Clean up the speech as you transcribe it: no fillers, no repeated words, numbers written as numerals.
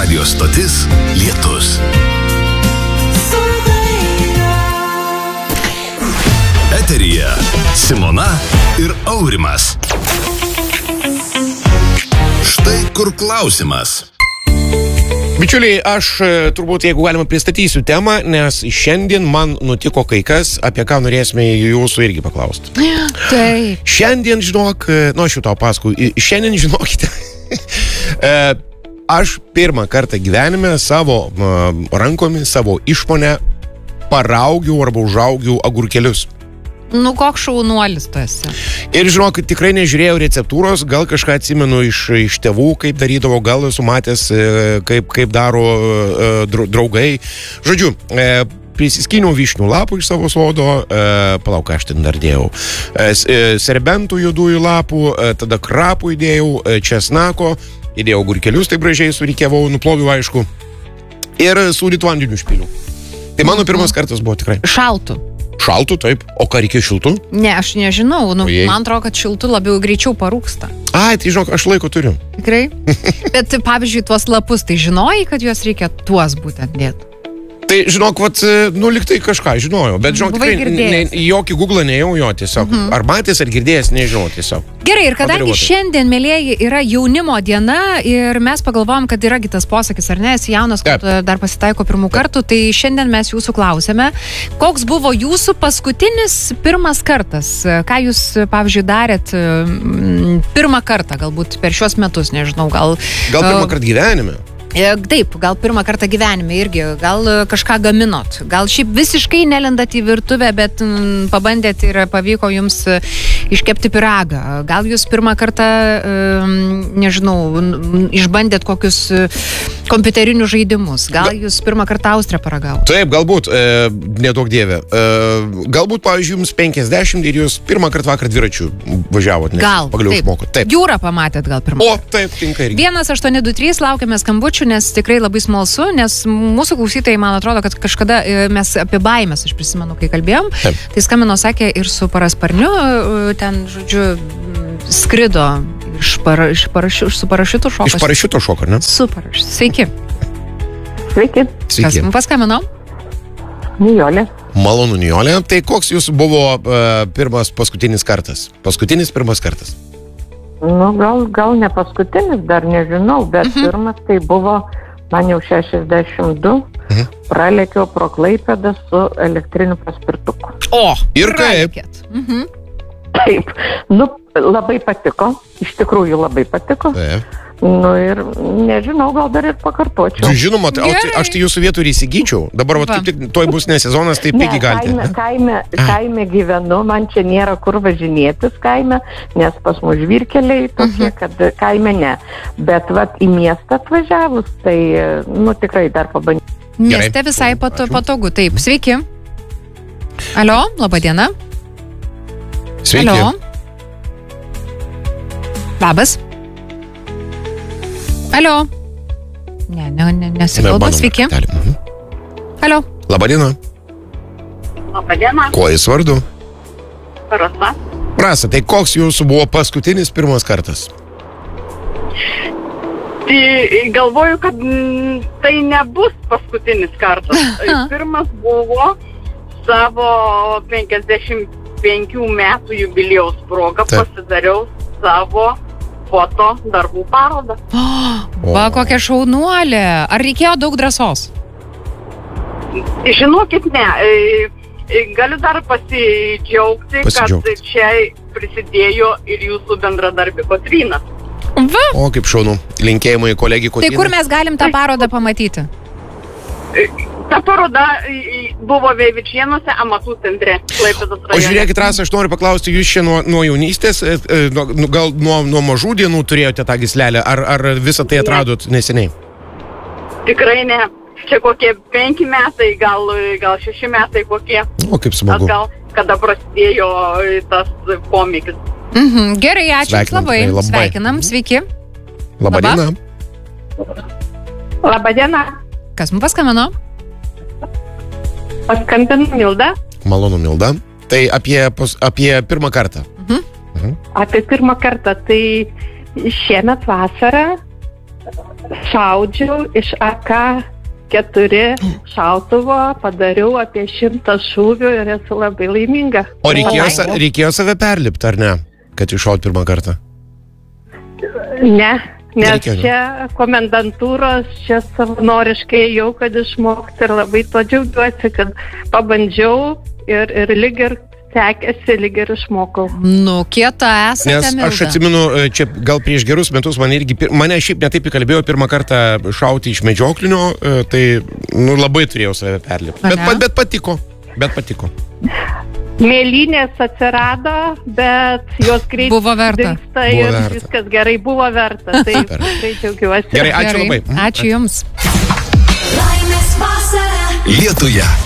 Radio stotis Lietus. Eteryje Simona ir Aurimas. Štai kur klausimas. Bičiuliai, aš turbūt, jeigu galima, pristatysiu temą, nes šiandien man nutiko kai kas, apie ką norėsime jūsų irgi paklausti. Tai. Šiandien, žinok, aš jau tau paskui, šiandien žinokite, aš pirmą kartą gyvenime savo rankomis, savo išmonę paraugiau arba užaugiau agurkelius. Nu, koks šaunuolis tu esi. Ir žinok, tikrai nežiūrėjau receptūros, gal kažką atsimenu iš tėvų, kaip darydavo, gal esu matęs, kaip daro draugai. Žodžiu, prisiskyniau vyšnių lapų iš savo sodo, palauk, ką aš ten dar dėjau, serbentų juodųjų lapų, tada krapų įdėjau, česnako, įdėjau agurkelius, taip gražiai surikiavau, nuploviau, aišku, ir sūdytų vandeniu špilių. Tai mano pirmas kartas buvo tikrai. Šaltų. Šaltų, taip. O ką reikia šiltų? Ne, aš nežinau. Nu, man atrodo, kad šiltų labiau greičiau parūksta. Ai, tai žinok, aš laiko turiu. Tikrai? Bet, pavyzdžiui, tuos lapus, tai žinojai, kad juos reikia tuos būtent dėti? Tai, žinok, liktai kažką žinojau, bet, žinok, tikrai jokį Google neėjau jo tiesiog. Ar matęs, ar girdėjęs, nežinau tiesiog. Gerai, ir kadangi šiandien, mielieji, yra jaunimo diena ir mes pagalvojom, kad yra kitas posakis, ar ne, esi jaunas, kad dar pasitaiko pirmų kartų, tai šiandien mes jūsų klausėme, koks buvo jūsų paskutinis pirmas kartas, ką jūs, pavyzdžiui, darėt pirmą kartą, galbūt per šios metus, nežinau, gal pirmą kartą gyvenime? Taip, gal pirmą kartą gyvenime irgi, gal kažką gaminot, gal šiaip visiškai nelendat į virtuvę, bet pabandėt ir pavyko jums iškepti pyragą, gal jūs pirmą kartą, nežinau, išbandėt kokius kompiuterinius žaidimus, gal jūs pirmą kartą Austriją paragavot. Taip, galbūt, nedaug dievė, galbūt, pavyzdžiui, jums 50 ir jūs pirmą kartą vakar dviračių važiavot, nes pagaliau išmokot. Taip. Jūrą pamatėt gal pirmą. O, taip, tinka irgi. 1823, laukiame skambučių, nes tikrai labai smalsu, nes mūsų klausytojai, man atrodo, kad kažkada mes apie baimės, aš prisimenu, kai kalbėjom, tai skambino, sakė, ir su parasparniu, ten, žodžiu, skrido su parašiuto šokas. Iš parašiuto šoko, ne? Su parašiuto. Sveiki. Sveiki. Kas mums paskambino? Nijolė. Malonu, Nijolė. Tai koks jūsų buvo paskutinis kartas? Pirmas kartas. Nu, gal ne paskutinis, dar nežinau, bet pirmas tai buvo, man jau 62, pralėkiau pro Klaipėdą su elektriniu paspirtuku. O, ir kaip? Taip, nu, labai patiko, iš tikrųjų labai patiko. Nu ir nežinau, gal dar ir pakartočiau. Žinoma, aš tai jūsų vietų ir įsigyčiau. Dabar kaip tik toj bus ne sezonas, tai pigiai galite. Kaime gyvenu, man čia nėra kur važinėtis kaime, nes pas mus žvyrkeliai tokie, kad kaime ne. Bet į miestą atvažiavus, tai, nu, tikrai dar pabandžiau. Mieste visai patogu, taip. Sveiki. Alio, laba diena. Sveiki. Alio. Labas. Alio. Nesikalba, sveiki. Alio. Labadiena. Labadiena. Kuo jis vardu? Rasa. Rasa, tai koks jūsų buvo paskutinis pirmas kartas? Tai galvoju, kad tai nebus paskutinis kartas. Pirmas buvo savo 55 metų jubiliejaus proga pasidariau savo foto darbų parodą. Va, kokia šaunuolė. Ar reikėjo daug drąsos? Žinokit, ne. Galiu dar pasidžiaugti, kad čia prisidėjo ir jūsų bendradarbė Kotryna. Va. O, kaip šaunu. Linkėjimai kolegijai Kotrynai. Tai kur mes galim tą parodą pamatyti? Ta paroda buvo Veivičiėnuose, amatų centre, Klaipėdos rajone. O žiūrėkit, Rasa, aš noriu paklausti, jūs čia nuo jaunystės, gal nuo mažų dienų turėjote tą gyslelę, ar visą tai atradot neseniai? Tikrai ne. Čia kokie 5 metai, gal 6 metai kokie. O, kaip smagu. Atgal, kada prasidėjo tas pomėgis. Gerai, ačiū labai. Sveikinam, sveiki. Labadiena. Labadiena. Kas mums paskambino? Paskambino Milda. Malonu, Milda. Tai apie pirmą kartą. Apie pirmą kartą, tai šiemet vasarą šaudžiau iš AK-4 šautuvo, padariau apie 100 šūvių ir esu labai laiminga. O reikėjo save perlipti, ar ne, kad iššaut pirmą kartą? Ne, nes čia komendantūros, čia savanoriškai jau, kad išmokti ir labai to džiaugiuosi, kad pabandžiau ir lyg ir sekėsi, lyg ir išmokau. Nu, kieta esate, Nes Milda. aš atsimenu, čia gal prieš gerus metus mane šiaip netaip įkalbėjo pirmą kartą šauti iš medžioklinio, tai labai turėjau save perlipti. Bet patiko. Mėlynės atsirado, bet jos greitai Buvo verta. dingsta ir viskas gerai, buvo verta. Tai tikrai džiaugiuosi. Gerai, ačiū labai. Ačiū Jums. Lietuje